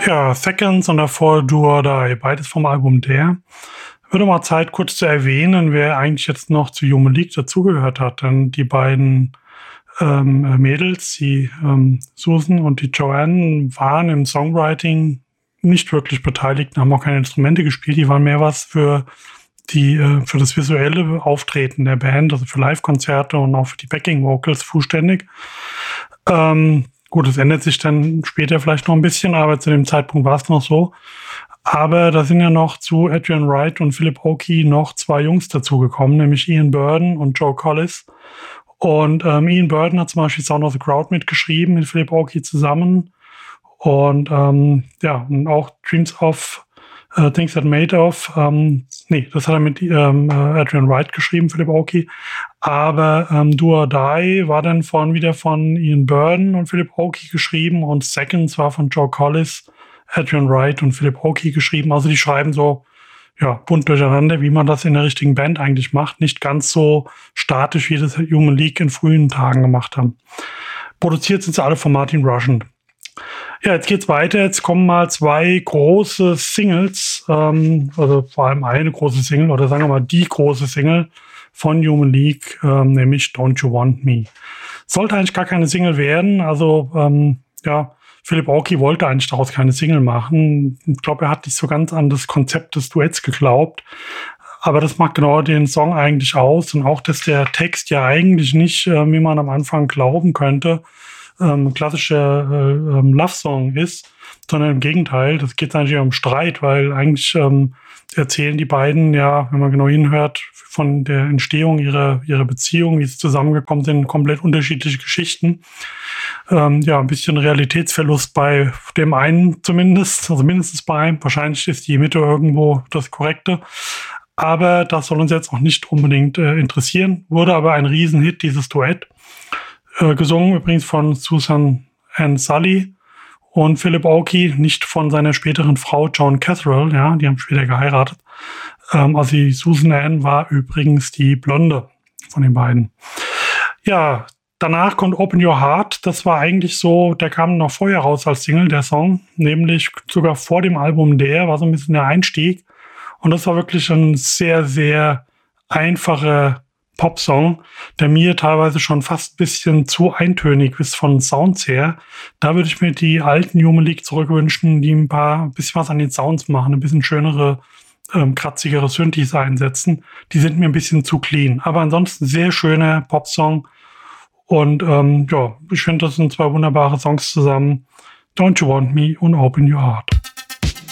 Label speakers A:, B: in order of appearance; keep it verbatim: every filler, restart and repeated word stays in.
A: Ja, Seconds und davor Do or Die, beides vom Album Dare. Würde mal Zeit, kurz zu erwähnen, wer eigentlich jetzt noch zu Human League dazugehört hat. Denn die beiden ähm, Mädels, die ähm, Susan und die Joanne, waren im Songwriting nicht wirklich beteiligt, haben auch keine Instrumente gespielt. Die waren mehr was für die äh, für das visuelle Auftreten der Band, also für Live-Konzerte und auch für die Backing-Vocals zuständig. Ähm, gut, es ändert sich dann später vielleicht noch ein bisschen, aber zu dem Zeitpunkt war es noch so. Aber da sind ja noch zu Adrian Wright und Philip Oakey noch zwei Jungs dazugekommen, nämlich Ian Burden und Joe Collis. Und ähm, Ian Burden hat zum Beispiel Sound of the Crowd mitgeschrieben, mit Philip Oakey zusammen. Und ähm, ja, und auch Dreams of uh, Things That Made Of. Ähm, nee, das hat er mit ähm, Adrian Wright geschrieben, Philip Oakey. Aber ähm, Do or Die war dann von wieder von Ian Burden und Philip Oakey geschrieben und Seconds war von Joe Collis, Adrian Wright und Philip Oakey geschrieben. Also die schreiben so ja, bunt durcheinander, wie man das in der richtigen Band eigentlich macht. Nicht ganz so statisch, wie das Human League in frühen Tagen gemacht haben. Produziert sind sie alle von Martin Rushent. Ja, jetzt geht's weiter. Jetzt kommen mal zwei große Singles, ähm, also vor allem eine große Single oder sagen wir mal die große Single von Human League, ähm, nämlich Don't You Want Me. Sollte eigentlich gar keine Single werden. Also ähm, ja, Philip Oakey wollte eigentlich daraus keine Single machen. Ich glaube, er hat nicht so ganz an das Konzept des Duetts geglaubt. Aber das macht genau den Song eigentlich aus. Und auch, dass der Text ja eigentlich nicht, äh, wie man am Anfang glauben könnte, ähm, klassischer äh, ähm, Love-Song ist, sondern im Gegenteil, das geht eigentlich um Streit, weil eigentlich ähm, erzählen die beiden, ja, wenn man genau hinhört, von der Entstehung ihrer, ihrer Beziehung, wie sie zusammengekommen sind, komplett unterschiedliche Geschichten. Ähm, ja, ein bisschen Realitätsverlust bei dem einen zumindest, also mindestens bei einem. Wahrscheinlich ist die Mitte irgendwo das Korrekte. Aber das soll uns jetzt auch nicht unbedingt äh, interessieren. Wurde aber ein Riesenhit, dieses Duett. Äh, gesungen übrigens von Susan Ann Sully und Philip Oakey, nicht von seiner späteren Frau Joan Catherall, ja, die haben später geheiratet. Ähm, also die Susan Ann war übrigens die Blonde von den beiden. Ja, danach kommt Open Your Heart. Das war eigentlich so, der kam noch vorher raus als Single, der Song, nämlich sogar vor dem Album Der, war so ein bisschen der Einstieg. Und das war wirklich ein sehr, sehr einfacher Popsong, der mir teilweise schon fast ein bisschen zu eintönig ist von Sounds her. Da würde ich mir die alten Human League zurückwünschen, die ein paar, ein bisschen was an den Sounds machen, ein bisschen schönere, ähm, kratzigere Synthes einsetzen. Die sind mir ein bisschen zu clean. Aber ansonsten sehr schöner Popsong. Und ähm, ja, ich finde, das sind zwei wunderbare Songs zusammen. Don't You Want Me und Open Your Heart.